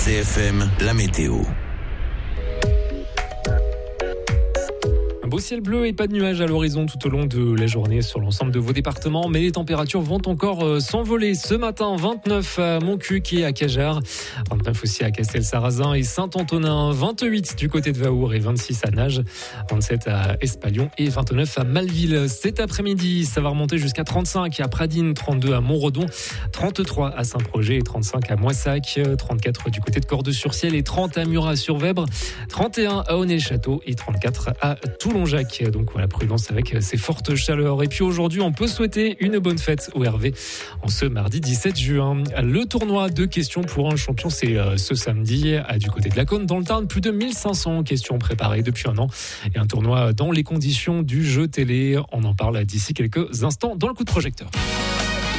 RCFM, la météo. Un beau ciel bleu et pas de nuages à l'horizon tout au long de la journée sur l'ensemble de vos départements, mais les températures vont encore s'envoler. Ce matin, 29 à Montcuq et à Cajarc, 29 aussi à Castelsarrasin et Saint-Antonin, 28 du côté de Vaour et 26 à Nages, 27 à Espalion et 29 à Malville. Cet après-midi, ça va remonter jusqu'à 35 à Pradines, 32 à Montredon, 33 à Saint-Projet et 35 à Moissac, 34 du côté de Cordes-sur-Ciel et 30 à Murat-sur-Vèbre, 31 à Aulnay-le-Château et 34 à Toulon-Jacques. Donc voilà, prudence avec ces fortes chaleurs. Et puis aujourd'hui, on peut souhaiter une bonne fête au Hervé en ce mardi 17 juin. Le tournoi de questions pour un champion, c'est ce samedi du côté de la Cône, dans le Tarn. Plus de 1500 questions préparées depuis un an. Et un tournoi dans les conditions du jeu télé. On en parle d'ici quelques instants dans le coup de projecteur.